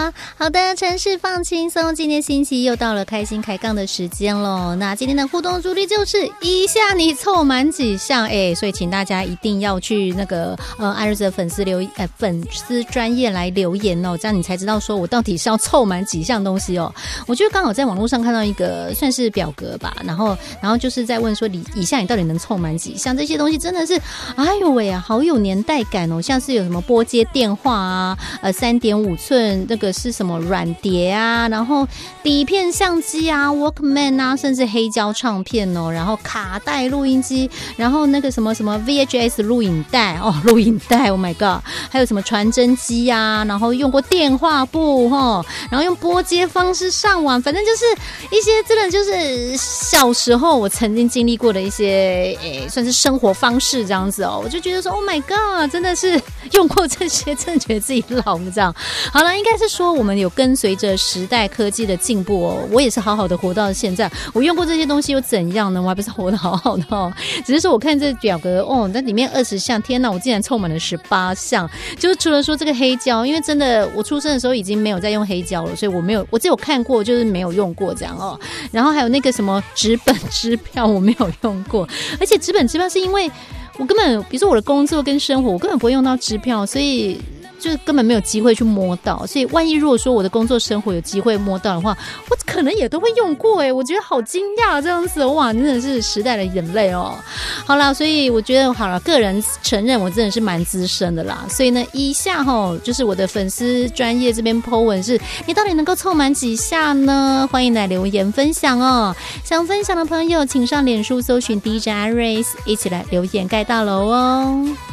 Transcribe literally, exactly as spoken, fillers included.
好的，城市放轻松，今天星期又到了开心开杠的时间咯。那今天的互动主题就是一下你凑满几项，哎，所以请大家一定要去那个呃艾瑞斯的粉丝留呃粉丝专页来留言哦，这样你才知道说我到底是要凑满几项东西哦。我就刚好在网络上看到一个算是表格吧，然后然后就是在问说你以下你到底能凑满几项，这些东西真的是哎呦喂啊，好有年代感哦，像是有什么拨接电话啊，呃三点五寸那个是什么软碟啊，然后底片相机啊 Walkman 啊，甚至黑胶唱片哦，然后卡带录音机，然后那个什么什么 V H S 录影带哦，录影带 Oh my god， 还有什么传真机啊，然后用过电话簿齁，然后用拨接方式上网，反正就是一些真的就是小时候我曾经经历过的一些诶算是生活方式这样子哦，我就觉得说 Oh my god， 真的是用过这些真的觉得自己老了这样。好了，应该是说我们有跟随着时代科技的进步哦，我也是好好的活到现在。我用过这些东西又怎样呢？我还不是活得好好的哦。只是说我看这表格哦，那里面二十项，天哪，我竟然凑满了十八项。就是除了说这个黑胶，因为真的我出生的时候已经没有在用黑胶了，所以我没有，我只有看过，就是没有用过这样哦。然后还有那个什么纸本支票，我没有用过，而且纸本支票是因为我根本，比如说我的工作跟生活，我根本不会用到支票，所以就根本没有机会去摸到，所以万一如果说我的工作生活有机会摸到的话，我可能也都会用过哎、欸，我觉得好惊讶这样子，哇，真的是时代的眼泪哦。好啦，所以我觉得好了，个人承认我真的是蛮资深的啦，所以呢，以下齁就是我的粉丝专页这边 po 文是，你到底能够凑满几下呢？欢迎来留言分享哦。想分享的朋友，请上脸书搜寻 D J Iris， 一起来留言盖大楼哦。